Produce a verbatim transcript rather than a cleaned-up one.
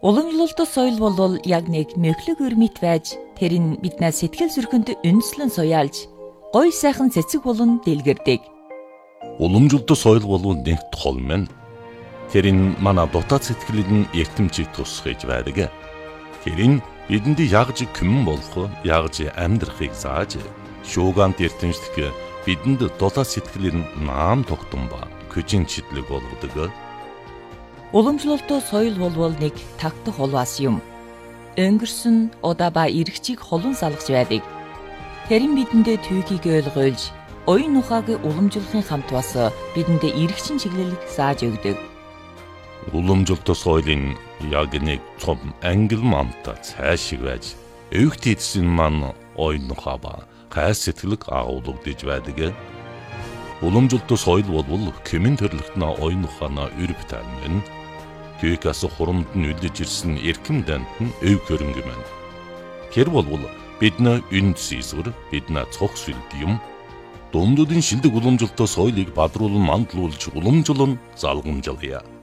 Уламжлалт соёл бол яг нэг мөхлөг өрмөт байж тэр нь биднээс сэтгэл зүрхэнд үндэслэн суяалж гой сайхан цэцэг болон дэлгэрдэг. Уламжлалт соёл бол нэг тол мэн. Тэр нь манай дотоод сэтгэлд эртэмчийг тусгаж байдаг. Тэр нь бидэнд ягж күмэн болох, ягж амьдрахыг зааж, шуугант эртэмжлэх бидэнд дотоод сэтгэлээр наам тогтсон ба күжин читлэг болгодог. Уламжлалт соёл бол нэг тагтах холвас юм. Өнгөрсөн удаа ба эргчийг холон салгаж байдаг. Тэр нь бидэндээ түүхийг ойлгуулж, оюун ухааг уламжлахын хамт бас бидэндээ эргчин чиглэлийг зааж өгдөг. Уламжлалт соёлын яг нэг цом ангил мамта цаашиг байж, өвгт эдсэн маань оюун ухаа ба гай сэтгэлэг агуулгадж байдаг. Уламжлалт соёл бол кэмэн төрлөختнө оюун ухаанаа өрөв тань. Түүхээс хурамд нь үлдэж ирсэн эрхэм дант нь өв хөрөнгө мэн. Тэр бол бидний үнд сийсвэр, бидний цог сүлд юм. Дундуудын шилдэг уламжлалт соёлыг бадруулан мандуулж уламжлан залгамжлая.